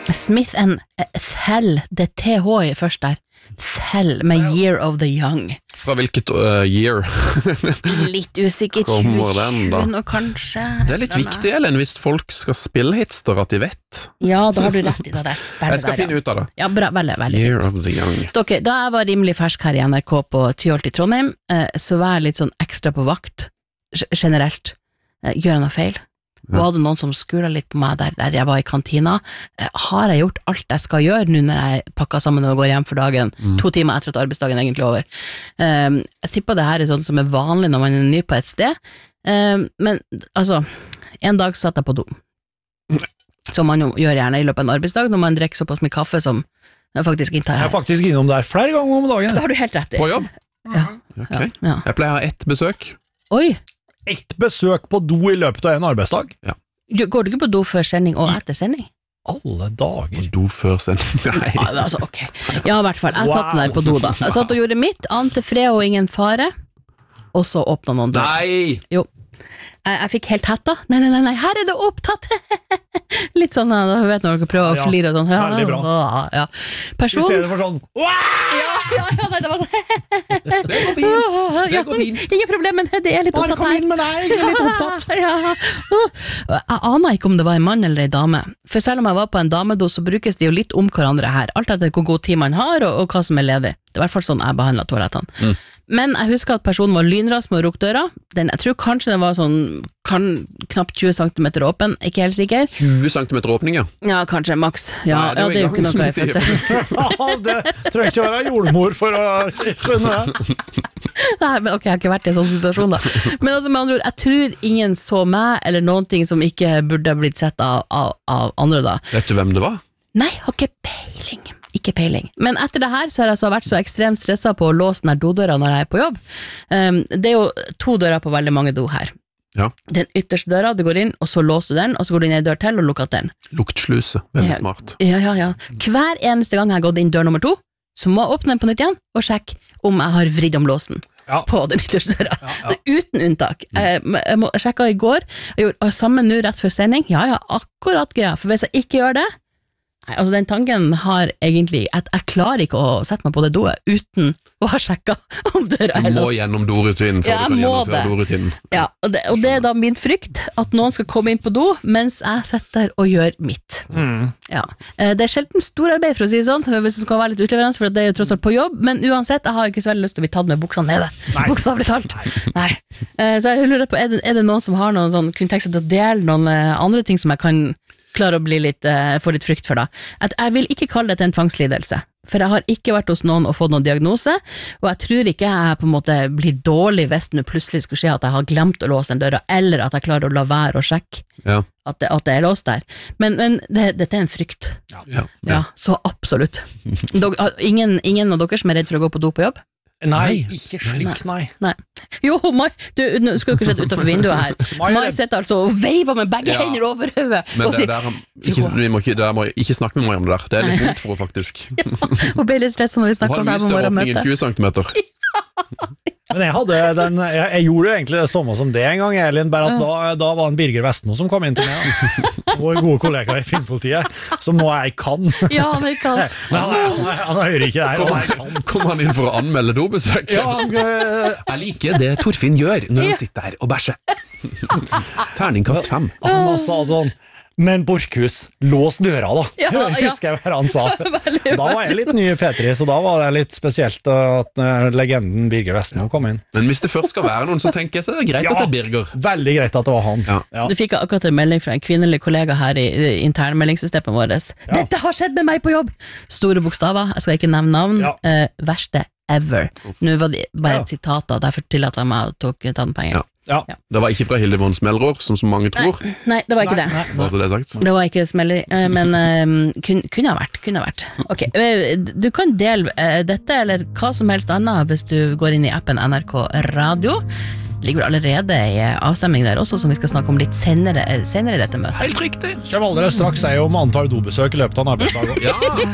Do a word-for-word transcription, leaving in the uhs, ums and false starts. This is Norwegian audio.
Smith and Thel, det er T H i først der. Thel med Year of the Young. Fra hvilket uh, year? Litt usikkert. Kommer den da? Og kanskje. Det er litt viktig, Ellen, hvis folk skal spille hitster, at de vet. Ja, da har du rett i det. Jeg, jeg skal der, finne ja. ut av det. Ja, bra, veldig, veldig Year fint. of the Young. Dere, da jeg var rimelig fersk her i N R K på Tyholt i Trondheim, så var jeg litt sånn ekstra på vakt, generelt. Gjør jeg noe feil? Ja. Og hadde noen som skuret litt på meg der, der jeg var i kantina. Har jeg gjort alt jeg skal gjøre nå når jeg pakker sammen og går hjem for dagen, mm. to timer etter at arbeidsdagen er egentlig over? Um, jeg tipper det her er sånn som er vanlig når man er ny på et sted, um, men altså, en dag satt jeg på do, som man jo gjør gjerne i løpet av en arbeidsdag når man drikker såpass mye kaffe som jeg faktisk inntar her. Jeg er faktisk innom der flere ganger om dagen. Det har du helt rett i. På jobb? Ja. Okay. Ja. Ja. Jeg pleier å ha ett besøk. Oi! Ett besøk på do i løpet av en arbeidsdag? Ja. Går du ikke på do før sending og etter sending? Alle dager. Do før sending? Nei. Ja, altså, ok. Ja, i hvert fall. Jeg wow. satt der på do da. Jeg satt og gjorde mitt, ante fred og ingen fare, og så åpnet noen dør. Nei! Jo. Jeg, jeg fikk helt hetta. Nei, nei, nei, nei, her er det opptatt! Litt sånn, da vet når dere prøver ja, å flire og sånn. Ja, veldig bra. Ja. Person... I stedet for sånn ja, ja, ja, nei, det var sånn det går fint, det går fint. Ingen problem, men det er litt bare opptatt her. Bare kom inn med deg, jeg er litt opptatt. Ja. Jeg aner ikke om det var en mann eller en dame, for selv om jeg var på en damedo, så brukes de jo litt om hverandre her, alt etter hvor god tid man har, og, og hva som er ledig. Det er i hvert fall sånn jeg behandlet toalettene. Mm. Men jeg husker at personen var lynras med å rukke døra. Den, jeg tror kanskje den var sånn kan, knapt tjue centimeter åpen, ikke helt sikker. tjue centimeter åpning, ja. Ja, kanskje, maks. Ja, Nei, det, ja, det er jo ikke noe jeg føler seg. Ja, det tror jeg ikke være jordmor for å skjønne det. Nei, men ok, jeg har ikke vært i en sånn situasjon da. Men altså med andre ord, jeg tror ingen så meg, eller noen ting som ikke burde blitt sett av, av, av andre da. Vet du hvem det var? Nei, har ikke peiling. Ikke peiling. Men etter det her så har jeg altså vært så ekstremt stresset på å låse den her dodøra når jeg er på jobb. Um, det er jo to dører på veldig mange do her. Ja. Den ytterste døra, du går inn, og så låser du den, og så går du inn i en dør til og lukker den. Luktsluse, veldig ja. smart. Ja, ja, ja. Hver eneste gang jeg har gått inn dør nummer to, så må jeg åpne den på nytt igjen, og sjekke om jeg har vridd om låsen. Ja. På den ytterste døra. Ja, ja. Uten unntak. Jeg, jeg, må, jeg sjekket i går, jeg gjorde sammen nå rett før sending, ja, ja, akkurat greia, for hvis jeg ikke gjør det, nei, altså den tanken har egentlig at jeg klarer ikke å sette meg på det doet uten å ha sjekket om døra er låst. Du må gjennom dorutinen før ja, du kan gjennomføre dorutinen. Ja, og det, og det er da min frykt, at noen skal komme inn på do mens jeg sitter og gjør mitt. Mm. Ja. Det er sjelden storarbeid, for å si det sånn, hvis det skal være litt utleverende, for det er jo tross alt på jobb, men uansett, jeg har ikke så veldig lyst til å bli tatt med buksene nede. Bokstavlig talt. Nei. Så jeg lurer på, er det, er det noen som har noen sånn, kunne tenkt seg til å dele noen andre ting som jeg kan klare å bli litt, uh, få litt frykt for da. At jeg vil ikke kalle det en tvangslidelse, for jeg har ikke vært hos noen og fått noen diagnose, og jeg tror ikke jeg på en måte blir dårlig hvis det plutselig skulle skje at jeg har glemt å låse den døra, eller at jeg klarer å la være å sjekke ja. at, det, at det er låst der. Men, men det, dette er en frykt. Ja, ja, ja. ja så absolutt. Dog, ingen, ingen av dere som er redd for å gå på do på jobb? Nei, ikke slik, nei. nei. Jo, Mai, du, du skal jo ikke sette utenfor vinduet her. Mai sitter altså og veiver med begge ja. hender over høyet. Men det der, ikke, vi må ikke, der må ikke snakke med meg om det der. Det er litt vondt for henne, faktisk. Ja, og blir litt stresset når vi snakker om det her med morgenmøte. tjue centimeter. Men jeg hadde den, jeg, jeg gjorde egentlig det samme som det en gang, Elin, bare at da, da var en Birger Vestmo som kom inn til meg, vår gode kollega i filmpolitiet, som nå jeg kan. Ja, han kan. Men han, han, han, han hører ikke der. Kom han, kom han inn for å anmelde dobesøk? Ja, han, jeg liker det Torfinn gjør når han sitter her og bæsjer. Terningkast fem. Han sa sånn, men Borchhus, lås døra da. Ja, ja. Husker jeg hva han sa. Da var jeg litt ny i P tre, så da var det litt spesielt at uh, legenden Birger Vestmo kom inn. Men hvis det først skal være noen, så tenker jeg så er det greit ja, at det er Birger. Veldig greit at det var han. Ja. Ja. Du fikk akkurat en melding fra en kvinnelig kollega her i, i internmeldingssystemet vårt. Ja. Dette har skjedd med meg på jobb! Store bokstaver, jeg skal ikke nevne navn. Ja. Uh, verste ever. Nå var det bare et ja. sitat, og derfor tillater jeg meg å tok ta den på engelsk. Ja. Ja. Ja. Det var ikke fra Hilde von Smelrår, som så mange tror. Nei, nei det var ikke nei, det. Nei, nei. Det, sagt. det var ikke smeller, men um, kun, kunne ha vært. Kunne ha vært. Ok, du kan dele uh, dette eller hva som helst annet hvis du går inn i appen N R K Radio. Ligger allerede i avstemning der også, som vi skal snakke om litt senere, senere i dette møtet. Helt riktig. Kjem allerede straks jeg om antall dobesøk i løpet av en arbeidsdag. Ja.